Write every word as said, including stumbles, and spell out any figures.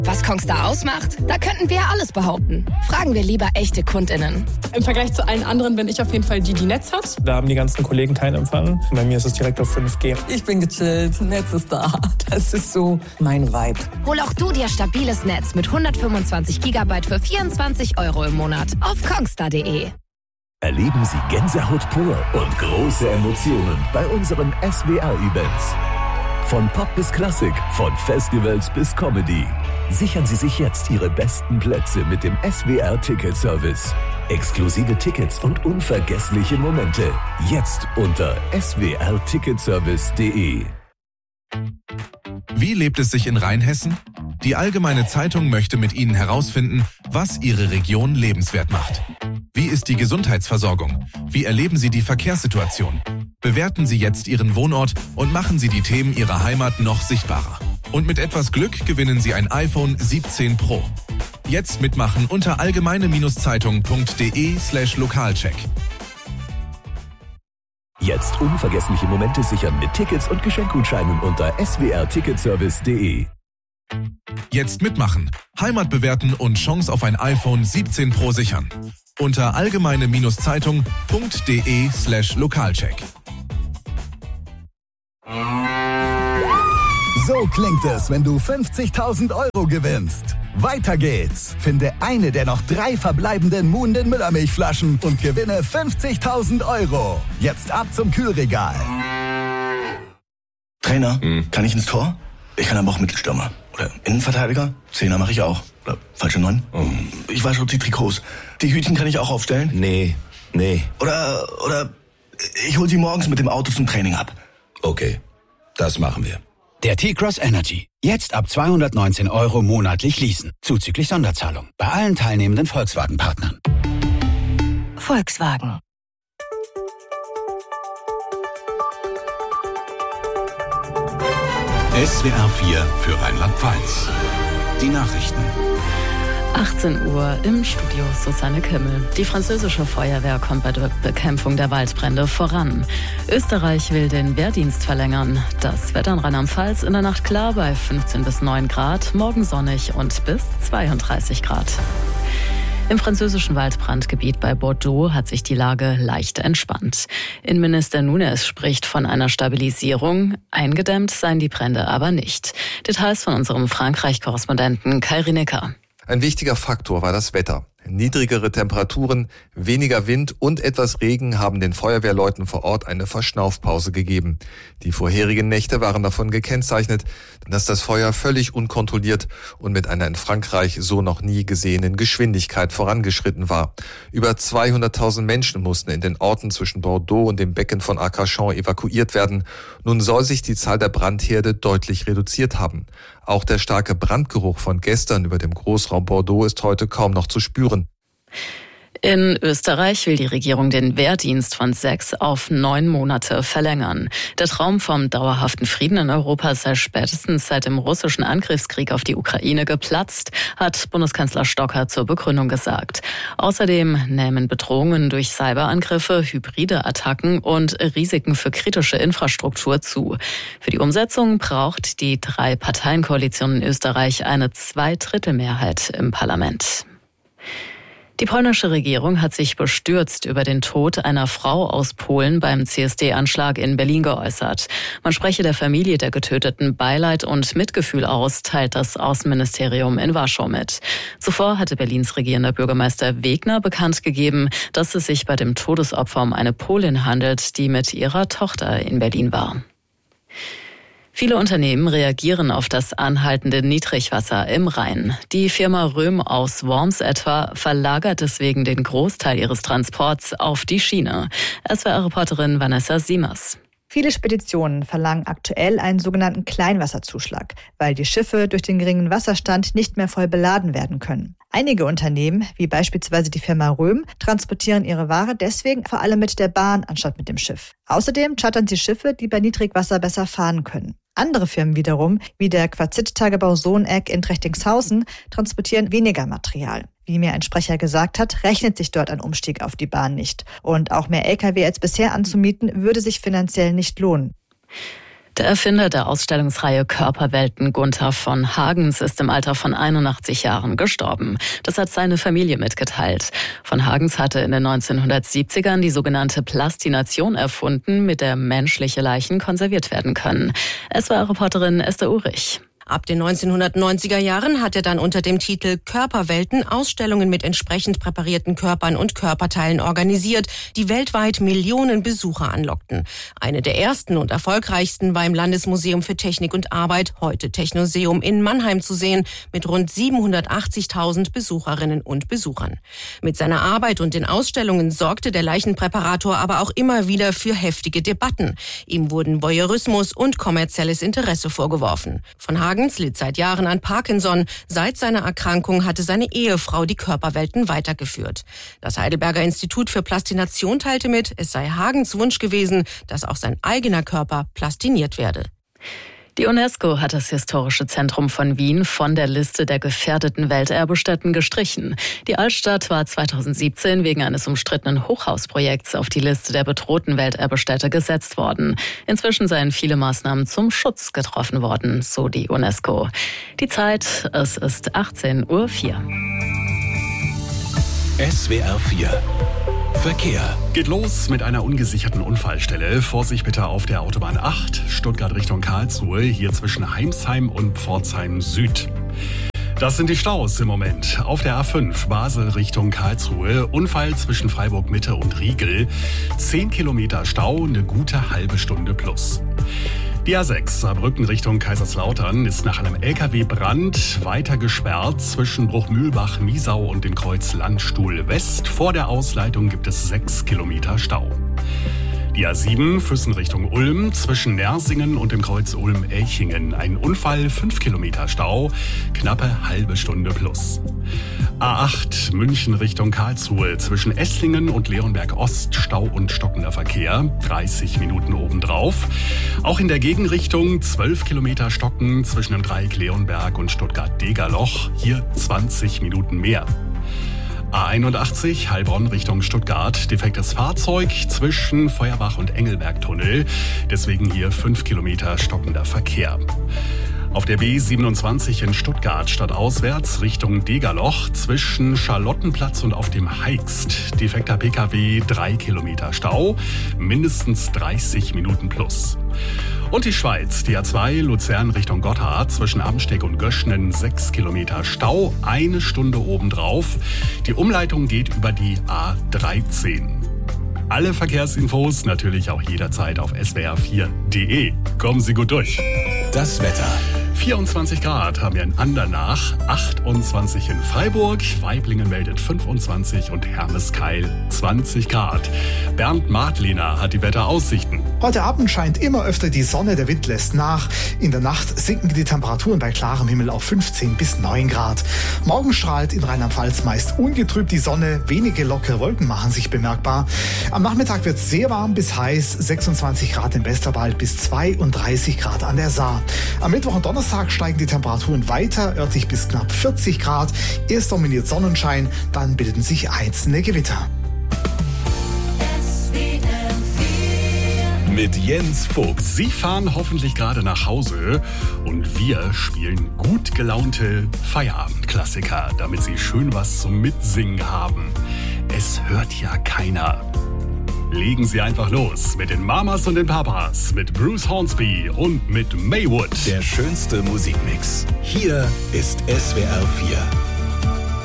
Was Kongstar ausmacht? Da könnten wir alles behaupten. Fragen wir lieber echte KundInnen. Im Vergleich zu allen anderen bin ich auf jeden Fall die, die Netz hat. Da haben die ganzen Kollegen keinen Empfang. Bei mir ist es direkt auf fünf G. Ich bin gechillt, Netz ist da. Das ist so mein Vibe. Hol auch du dir stabiles Netz mit hundertfünfundzwanzig Gigabyte für vierundzwanzig Euro im Monat auf kongstar punkt de. Erleben Sie Gänsehaut pur und große Emotionen bei unseren S W R-Events. Von Pop bis Klassik, von Festivals bis Comedy. Sichern Sie sich jetzt Ihre besten Plätze mit dem S W R-Ticket-Service. Exklusive Tickets und unvergessliche Momente. Jetzt unter s w r ticket service punkt de. Wie lebt es sich in Rheinhessen? Die Allgemeine Zeitung möchte mit Ihnen herausfinden, was Ihre Region lebenswert macht. Wie ist die Gesundheitsversorgung? Wie erleben Sie die Verkehrssituation? Bewerten Sie jetzt Ihren Wohnort und machen Sie die Themen Ihrer Heimat noch sichtbarer. Und mit etwas Glück gewinnen Sie ein iPhone siebzehn Pro. Jetzt mitmachen unter allgemeine-zeitung punkt de slash lokalcheck. Jetzt unvergessliche Momente sichern mit Tickets und Geschenkgutscheinen unter s w r ticket service punkt de. Jetzt mitmachen, Heimat bewerten und Chance auf ein iPhone siebzehn Pro sichern. Unter allgemeine-zeitung punkt de slash lokalcheck. So klingt es, wenn du fünfzigtausend Euro gewinnst. Weiter geht's. Finde eine der noch drei verbleibenden Muhnden Müllermilchflaschen und gewinne fünfzigtausend Euro. Jetzt ab zum Kühlregal. Trainer, hm. kann ich ins Tor? Ich kann aber auch Mittelstürmer. Oder Innenverteidiger? Zehner mache ich auch. Oder falsche Neun? Oh. Ich wasche die Trikots. Die Hütchen kann ich auch aufstellen? Nee, nee. Oder, oder ich hol sie morgens mit dem Auto zum Training ab. Okay, das machen wir. Der T-Cross Energy. Jetzt ab zweihundertneunzehn Euro monatlich leasen. Zuzüglich Sonderzahlung. Bei allen teilnehmenden Volkswagen-Partnern. Volkswagen. S W R vier für Rheinland-Pfalz. Die Nachrichten. achtzehn Uhr im Studio Susanne Kimmel. Die französische Feuerwehr kommt bei der Bekämpfung der Waldbrände voran. Österreich will den Wehrdienst verlängern. Das Wetter in Rheinland-Pfalz in der Nacht klar bei fünfzehn bis neun Grad, morgen sonnig und bis zweiunddreißig Grad. Im französischen Waldbrandgebiet bei Bordeaux hat sich die Lage leicht entspannt. Innenminister Nunes spricht von einer Stabilisierung. Eingedämmt seien die Brände aber nicht. Details von unserem Frankreich-Korrespondenten Kai Rinecker. Ein wichtiger Faktor war das Wetter. Niedrigere Temperaturen, weniger Wind und etwas Regen haben den Feuerwehrleuten vor Ort eine Verschnaufpause gegeben. Die vorherigen Nächte waren davon gekennzeichnet, dass das Feuer völlig unkontrolliert und mit einer in Frankreich so noch nie gesehenen Geschwindigkeit vorangeschritten war. Über zweihunderttausend Menschen mussten in den Orten zwischen Bordeaux und dem Becken von Arcachon evakuiert werden. Nun soll sich die Zahl der Brandherde deutlich reduziert haben. Auch der starke Brandgeruch von gestern über dem Großraum Bordeaux ist heute kaum noch zu spüren. In Österreich will die Regierung den Wehrdienst von sechs auf neun Monate verlängern. Der Traum vom dauerhaften Frieden in Europa sei spätestens seit dem russischen Angriffskrieg auf die Ukraine geplatzt, hat Bundeskanzler Stocker zur Begründung gesagt. Außerdem nehmen Bedrohungen durch Cyberangriffe, hybride Attacken und Risiken für kritische Infrastruktur zu. Für die Umsetzung braucht die Drei-Parteien-Koalition in Österreich eine Zweidrittelmehrheit im Parlament. Die polnische Regierung hat sich bestürzt über den Tod einer Frau aus Polen beim C S D-Anschlag in Berlin geäußert. Man spreche der Familie der Getöteten Beileid und Mitgefühl aus, teilt das Außenministerium in Warschau mit. Zuvor hatte Berlins regierender Bürgermeister Wegner bekannt gegeben, dass es sich bei dem Todesopfer um eine Polin handelt, die mit ihrer Tochter in Berlin war. Viele Unternehmen reagieren auf das anhaltende Niedrigwasser im Rhein. Die Firma Röhm aus Worms etwa verlagert deswegen den Großteil ihres Transports auf die Schiene. S W R-Reporterin Vanessa Siemers. Viele Speditionen verlangen aktuell einen sogenannten Kleinwasserzuschlag, weil die Schiffe durch den geringen Wasserstand nicht mehr voll beladen werden können. Einige Unternehmen, wie beispielsweise die Firma Röhm, transportieren ihre Ware deswegen vor allem mit der Bahn anstatt mit dem Schiff. Außerdem chartern sie Schiffe, die bei Niedrigwasser besser fahren können. Andere Firmen wiederum, wie der Quarzit-Tagebau Sohneck in Trechtingshausen, transportieren weniger Material. Wie mir ein Sprecher gesagt hat, rechnet sich dort ein Umstieg auf die Bahn nicht. Und auch mehr L K W als bisher anzumieten, würde sich finanziell nicht lohnen. Der Erfinder der Ausstellungsreihe Körperwelten, Gunther von Hagens, ist im Alter von einundachtzig Jahren gestorben. Das hat seine Familie mitgeteilt. Von Hagens hatte in den neunzehnhundertsiebzigern die sogenannte Plastination erfunden, mit der menschliche Leichen konserviert werden können. S W R-Reporterin Esther Urich. Ab den neunzehnhundertneunziger Jahren hat er dann unter dem Titel Körperwelten Ausstellungen mit entsprechend präparierten Körpern und Körperteilen organisiert, die weltweit Millionen Besucher anlockten. Eine der ersten und erfolgreichsten war im Landesmuseum für Technik und Arbeit, heute Technoseum, in Mannheim zu sehen, mit rund siebenhundertachtzigtausend Besucherinnen und Besuchern. Mit seiner Arbeit und den Ausstellungen sorgte der Leichenpräparator aber auch immer wieder für heftige Debatten. Ihm wurden Voyeurismus und kommerzielles Interesse vorgeworfen. Von Hagens litt seit Jahren an Parkinson. Seit seiner Erkrankung hatte seine Ehefrau die Körperwelten weitergeführt. Das Heidelberger Institut für Plastination teilte mit, es sei Hagens Wunsch gewesen, dass auch sein eigener Körper plastiniert werde. Die UNESCO hat das Historische Zentrum von Wien von der Liste der gefährdeten Welterbestätten gestrichen. Die Altstadt war zweitausendsiebzehn wegen eines umstrittenen Hochhausprojekts auf die Liste der bedrohten Welterbestätte gesetzt worden. Inzwischen seien viele Maßnahmen zum Schutz getroffen worden, so die UNESCO. Die Zeit, es ist achtzehn Uhr vier. S W R vier Verkehr. Geht los mit einer ungesicherten Unfallstelle. Vorsicht bitte auf der Autobahn acht, Stuttgart Richtung Karlsruhe, hier zwischen Heimsheim und Pforzheim Süd. Das sind die Staus im Moment. Auf der A fünf, Basel Richtung Karlsruhe, Unfall zwischen Freiburg Mitte und Riegel. zehn Kilometer Stau, eine gute halbe Stunde plus. Die A sechs, Saarbrücken Richtung Kaiserslautern, ist nach einem L K W-Brand weiter gesperrt zwischen Bruchmühlbach-Niesau und dem Kreuz Landstuhl West. Vor der Ausleitung gibt es sechs Kilometer Stau. Die A sieben, Füssen Richtung Ulm, zwischen Nersingen und dem Kreuz Ulm-Elchingen. Ein Unfall, fünf Kilometer Stau, knappe halbe Stunde plus. A acht, München Richtung Karlsruhe, zwischen Esslingen und Leonberg Ost, Stau und stockender Verkehr, dreißig Minuten obendrauf. Auch in der Gegenrichtung zwölf Kilometer Stocken zwischen dem Dreieck Leonberg und Stuttgart-Degerloch, hier zwanzig Minuten mehr. A einundachtzig, Heilbronn Richtung Stuttgart, defektes Fahrzeug zwischen Feuerbach und Engelberg-Tunnel, deswegen hier fünf Kilometer stockender Verkehr. Auf der B siebenundzwanzig in Stuttgart stadtauswärts Richtung Degerloch zwischen Charlottenplatz und auf dem Heikst, defekter P K W, drei Kilometer Stau, mindestens dreißig Minuten plus. Und die Schweiz, die A zwei Luzern Richtung Gotthard zwischen Amsteeg und Göschnen, sechs Kilometer Stau, eine Stunde obendrauf. Die Umleitung geht über die A dreizehn. Alle Verkehrsinfos natürlich auch jederzeit auf S W R vier Punkt de. Kommen Sie gut durch. Das Wetter. vierundzwanzig Grad haben wir in Andernach, achtundzwanzig in Freiburg, Waiblingen meldet fünfundzwanzig und Hermeskeil zwanzig Grad. Bernd Martlehner hat die Wetteraussichten. Heute Abend scheint immer öfter die Sonne, der Wind lässt nach. In der Nacht sinken die Temperaturen bei klarem Himmel auf fünfzehn bis neun Grad. Morgen strahlt in Rheinland-Pfalz meist ungetrübt die Sonne, wenige lockere Wolken machen sich bemerkbar. Am Nachmittag wird es sehr warm bis heiß, sechsundzwanzig Grad im Westerwald bis zweiunddreißig Grad an der Saar. Am Mittwoch und Donnerstag steigen die Temperaturen weiter, örtlich bis knapp vierzig Grad. Erst dominiert Sonnenschein, dann bildeten sich einzelne Gewitter. Mit Jens Vogt. Sie fahren hoffentlich gerade nach Hause und wir spielen gut gelaunte Feierabendklassiker, damit Sie schön was zum Mitsingen haben. Es hört ja keiner. Legen Sie einfach los mit den Mamas und den Papas, mit Bruce Hornsby und mit Maywood. Der schönste Musikmix. Hier ist S W R vier.